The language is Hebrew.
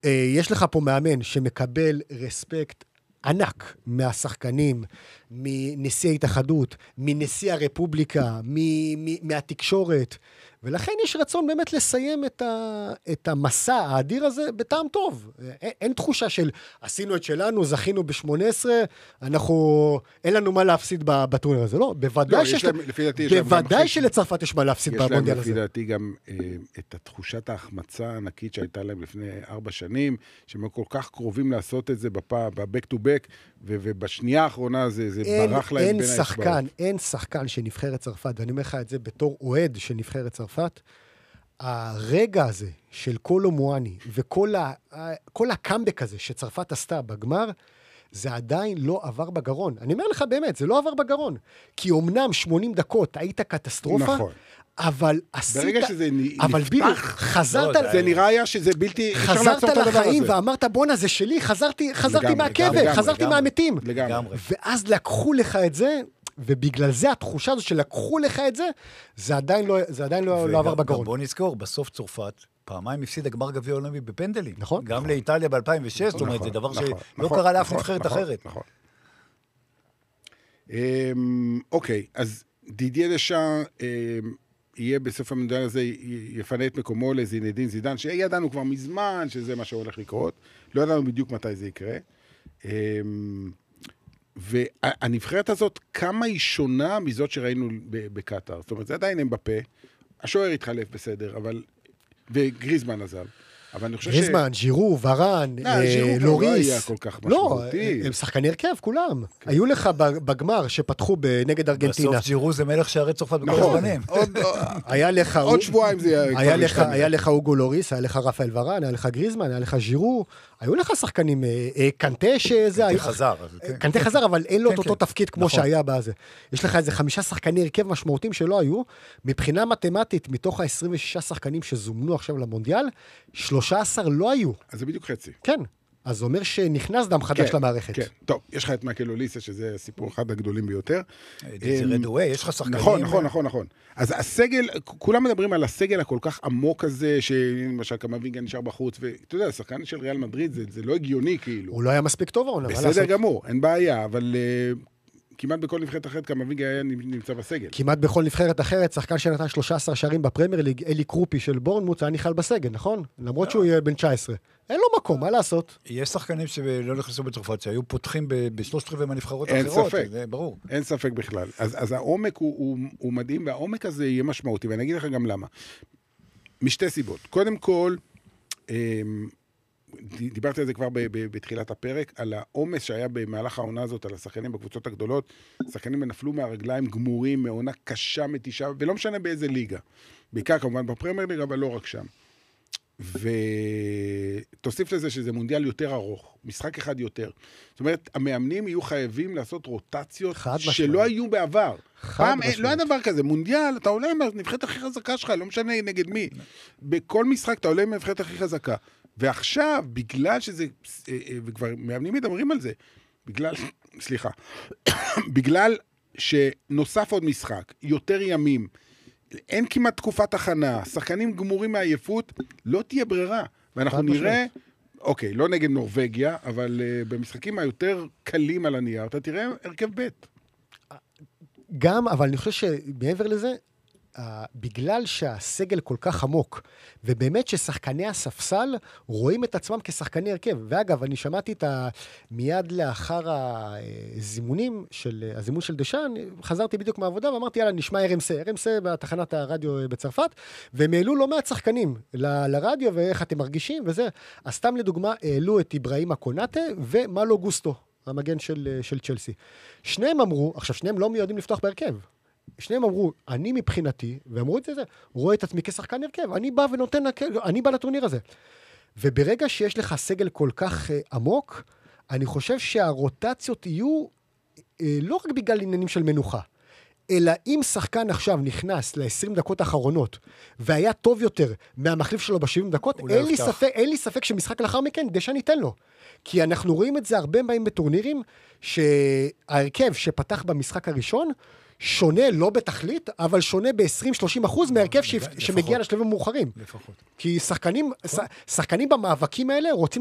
יש לך פה מאמן שמקבל רספקט ענק מהשחקנים, מנשיא ההתאחדות, מנשיא הרפובליקה, מהתקשורת, ולכן יש רצון באמת לסיים את המסע האדיר הזה בטעם טוב. אין תחושה של עשינו את שלנו, זכינו ב-18, אין לנו מה להפסיד בטורניר הזה. לא, בוודאי שלצרפת יש מה להפסיד במונדיאל הזה. יש להם לפי דעתי גם את תחושת ההחמצה הענקית שהייתה להם לפני 4 שנים, שהם כל כך קרובים לעשות את זה בבק טו בק, ובשנייה האחרונה זה ברח להם בין האצבעות. אין שחקן שנבחרת צרפת, ואני אומר לך את זה בתור אוהד של נבחרת צרפת, הרגע הזה של קולו מואני, וכל הקאמבק הזה שצרפת עשתה בגמר, זה עדיין לא עבר בגרון. אני אומר לך באמת, זה לא עבר בגרון. כי אומנם 80 דקות היית קטסטרופה, נכון. אבל עשית... ברגע שזה אבל בדיוק, חזרת... זה נראה היה שזה בלתי... חזרת לחיים ואמרת, בונה, זה שלי, חזרתי מהקבר, חזרתי מהמתים. לגמרי. ואז לקחו לך את זה, ובגלל זה התחושה הזו שלקחו לך את זה, זה עדיין לא עבר בגרון. בוא נזכור, בסוף צרפת, פעמיים הפסיד הגמר גביע עולמי בפנדלים. נכון. גם לאיטליה ב-2006, זאת אומרת, זה דבר שלא קרה לאף נבחרת אחרת. נכון. אוקיי, אז דידיה דשאן יהיה בסוף המונדיאל הזה, יפנה את מקומו לזינדין זידן, שידענו כבר מזמן שזה מה שהולך לקרות, לא ידענו בדיוק מתי זה יקרה. והנבחרת הזאת, כמה היא שונה מזאת שראינו בקטר? זאת אומרת, זה עדיין אמבפה, השוער התחלף בסדר, וגריזמן עזב. אבל אני חושב גריזמן, ז'ירו, ורן, לוריס. לא היה כל כך משמעותי. לא, הם שחקני הרכב, כולם. היו לך בגמר שפתחו נגד ארגנטינה. בסוף ז'ירו זה מלך שערי צרפת בכל הזמנים. עוד שבועיים זה יהיה... היה לך אוגו לוריס, היה לך רפאל ורן, היה לך גריזמן, היה לך ז'ירו. היו לך שחקנים, קנטה שזה... קנטה חזר, אבל אין לו אותו תפקיד כמו שהיה בזה. יש לך איזה 5 שחקני הרכב משמעותיים שלא היו. מבחינה מתמטית, מתוך ה-26 שחקנים שזומנו עכשיו למונדיאל, 13 לא היו. אז זה בדיוק חצי. כן. אז זה אומר שנכנס דם חדש למערכת. כן, טוב, יש לך את מייקל אוליסה, שזה סיפור אחד הגדולים ביותר. זה רדווי, יש לך שחקנים. נכון. אז הסגל, כולם מדברים על הסגל הכל כך עמוק הזה, שלמשל קמבינגה נשאר בחוץ, ואתה יודע, השחקן של ריאל מדריד, זה לא הגיוני כאילו. הוא לא היה מספיק טוב, בסדר גמור, אין בעיה, אבל... כמעט בכל נבחרת אחרת, קמבינגה היה נמצא בסגל. כמעט בכל נבחרת אחרת, שחקן שנתן 13 שערים בפרמייר ליג, אלי קרופי של בורנמוט, היה נכלל בסגל, נכון? למרות שהוא יהיה בן 19. אין לו מקום, מה לעשות? יש שחקנים שלא נכנסו בצרפת, שהיו פותחים בשלושת רבעי מהנבחרות האחרות. אין ספק. זה ברור. אין ספק בכלל. אז העומק הוא מדהים, והעומק הזה יהיה משמעותי, ואני אגיד לך גם למה. משתי סיבות. קודם כל, דיברתי על זה כבר בתחילת הפרק, על העומס שהיה במהלך העונה הזאת, על השחקנים בקבוצות הגדולות, שחקנים נפלו מהרגליים גמורים, מעונה קשה, מתישה, ולא משנה באיזה ליגה. בעיקר כמובן בפרמייר ליג, אבל לא רק שם. ותוסיף לזה שזה מונדיאל יותר ארוך, משחק אחד יותר. זאת אומרת, המאמנים יהיו חייבים לעשות רוטציות שלא היו בעבר. פעם לא היה דבר כזה, מונדיאל, אתה עולה עם הנבחרת הכי חזקה שלך, לא משנה נגד מי. בכל משחק אתה עולה עם הנבחרת הכי חזקה. ועכשיו, בגלל שזה, וכבר מאמנים מדברים על זה, בגלל שנוסף עוד משחק, יותר ימים, אין כמעט תקופת הכנה, שחקנים גמורים מהעייפות, לא תהיה ברירה. ואנחנו נראה, אוקיי, לא נגד נורווגיה, אבל במשחקים היותר קלים על הנייר, אתה תראה הרכב בית. גם, אבל אני חושב שמעבר לזה, בגלל שהסגל כל כך עמוק, ובאמת ששחקני הספסל רואים את עצמם כשחקני הרכב. ואגב, אני שמעתי מיד לאחר הזימון של דשאן, חזרתי בדיוק מהעבודה ואמרתי, יאללה, נשמע RMC בתחנת הרדיו בצרפת, והם העלו לא מעט שחקנים לרדיו, ואיך אתם מרגישים, וזה. אז סתם לדוגמה, העלו את איברהימה קונאטה ומלו גוסטו, המגן של צ'לסי. שניהם אמרו, עכשיו שניהם לא מיועדים לפתוח בהרכב. שניהם אמרו, אני מבחינתי, ואמרו את זה, רואה את עצמי כשחקן הרכב, אני בא לטורניר הזה. וברגע שיש לך סגל כל כך עמוק, אני חושב שהרוטציות יהיו לא רק בגלל עניינים של מנוחה, אלא אם שחקן עכשיו נכנס ל-20 דקות האחרונות, והיה טוב יותר מהמחליף שלו ב-70 דקות, אין לי ספק שמשחק לאחר מכן, דשאן ניתן לו. כי אנחנו רואים את זה הרבה פעמים בטורנירים, שההרכב שפתח במשחק הראשון, שונה, לא בתכלית, אבל שונה ב-20-30% מהרכב שמגיע לשלבים המאוחרים. לפחות. כי שחקנים במאבקים האלה רוצים